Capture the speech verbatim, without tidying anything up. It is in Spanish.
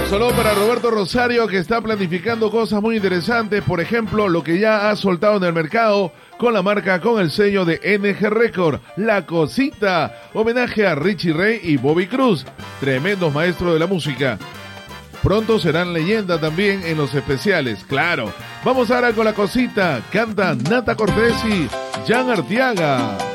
Solo para Roberto Rosario, que está planificando cosas muy interesantes, por ejemplo, lo que ya ha soltado en el mercado con la marca con el sello de N G Record, La Cosita, homenaje a Richie Ray y Bobby Cruz, tremendos maestros de la música. Pronto serán leyenda también en los especiales, claro. Vamos ahora con La Cosita, canta Nata Cortés y Jan Arteaga.